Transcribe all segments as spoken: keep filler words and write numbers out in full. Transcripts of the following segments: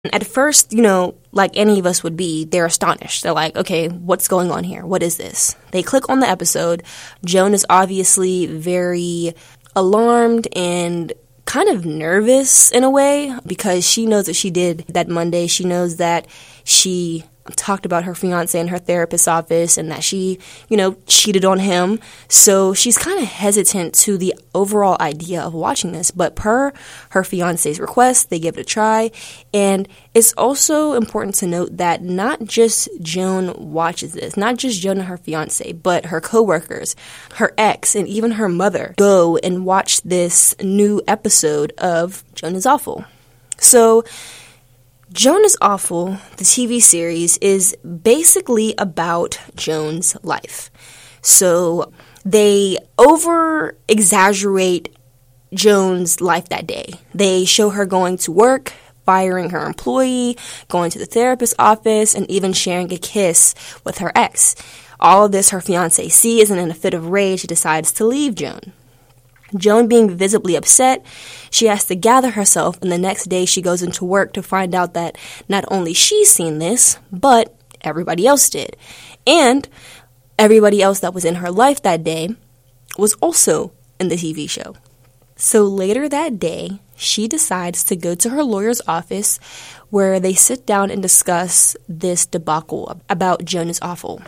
At first, you know, like any of us would be, they're astonished. They're like, okay, what's going on here? What is this? They click on the episode. Joan is obviously very alarmed and kind of nervous in a way because she knows what she did that Monday. She knows that she talked about her fiance in her therapist's office and that she, you know, cheated on him. So she's kind of hesitant to the overall idea of watching this. But per her fiance's request, they give it a try. And it's also important to note that not just Joan watches this, not just Joan and her fiance, but her coworkers, her ex, and even her mother go and watch this new episode of Joan is Awful. So Joan is Awful, the T V series, is basically about Joan's life. So they over-exaggerate Joan's life that day. They show her going to work, firing her employee, going to the therapist's office, and even sharing a kiss with her ex. All of this her fiancé sees, and in a fit of rage, he decides to leave Joan. Joan being visibly upset, she has to gather herself, and the next day she goes into work to find out that not only she's seen this, but everybody else did. And everybody else that was in her life that day was also in the T V show. So later that day, she decides to go to her lawyer's office where they sit down and discuss this debacle about Joan is Awful.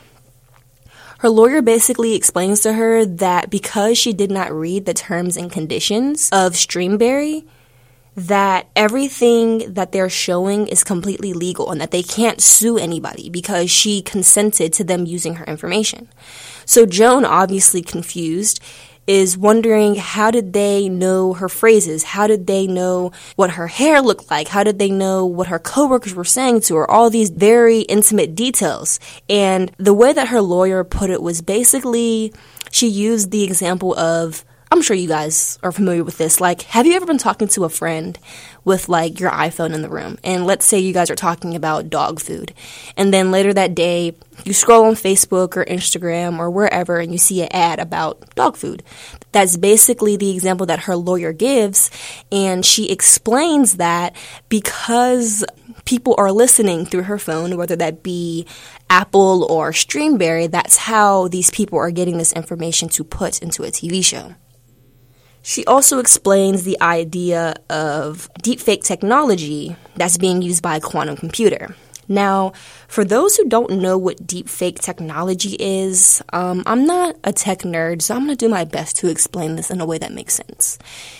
Her lawyer basically explains to her that because she did not read the terms and conditions of Streamberry, that everything that they're showing is completely legal and that they can't sue anybody because she consented to them using her information. So Joan, obviously confused, is wondering how did they know her phrases? How did they know what her hair looked like? How did they know what her coworkers were saying to her? All these very intimate details. And the way that her lawyer put it was basically she used the example of, I'm sure you guys are familiar with this. Like, have you ever been talking to a friend with, like, your iPhone in the room? And let's say you guys are talking about dog food. And then later that day, you scroll on Facebook or Instagram or wherever and you see an ad about dog food. That's basically the example that her lawyer gives. And she explains that because people are listening through her phone, whether that be Apple or Streamberry, that's how these people are getting this information to put into a T V show. She also explains the idea of deepfake technology that's being used by a quantum computer. Now, for those who don't know what deepfake technology is, um, I'm not a tech nerd, so I'm going to do my best to explain this in a way that makes sense.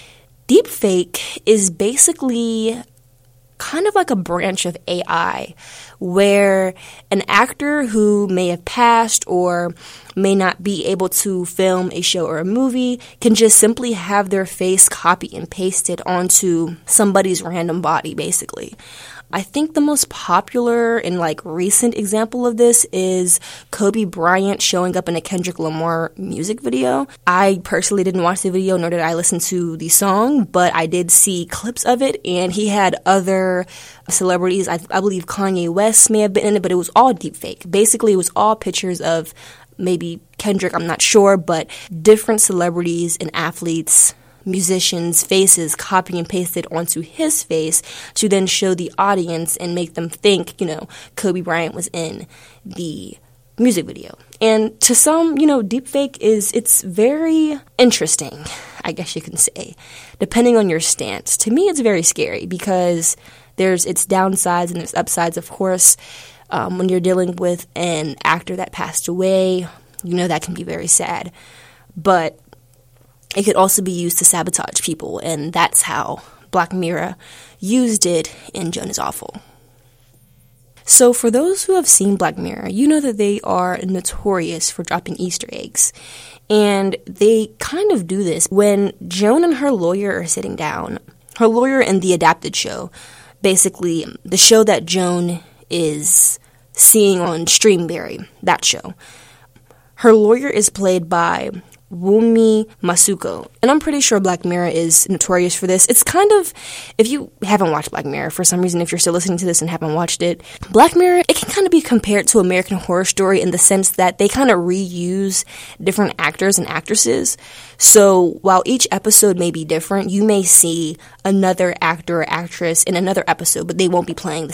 Deepfake is basically kind of like a branch of A I where an actor who may have passed or may not be able to film a show or a movie can just simply have their face copied and pasted onto somebody's random body, basically. I think the most popular and like recent example of this is Kobe Bryant showing up in a Kendrick Lamar music video. I personally didn't watch the video, nor did I listen to the song, but I did see clips of it, and he had other celebrities. I, I believe Kanye West may have been in it, but it was all deepfake. Basically, it was all pictures of maybe Kendrick, I'm not sure, but different celebrities and athletes, musicians' faces copy and pasted onto his face to then show the audience and make them think, you know, Kobe Bryant was in the music video. And to some, you know, deepfake is, it's very interesting, I guess you can say, depending on your stance. To me, it's very scary because there's its downsides and its upsides, of course. Um, when you're dealing with an actor that passed away, you know, that can be very sad. But it could also be used to sabotage people, and that's how Black Mirror used it in Joan is Awful. So for those who have seen Black Mirror, you know that they are notorious for dropping Easter eggs. And they kind of do this when Joan and her lawyer are sitting down. Her lawyer in the adapted show, basically the show that Joan is seeing on Streamberry, that show. Her lawyer is played by Wunmi Masuko. And I'm pretty sure Black Mirror is notorious for this. It's kind of, if you haven't watched Black Mirror, for some reason, if you're still listening to this and haven't watched it, Black Mirror, it can kind of be compared to American Horror Story in the sense that they kind of reuse different actors and actresses. So while each episode may be different, you may see another actor or actress in another episode, but they won't be playing the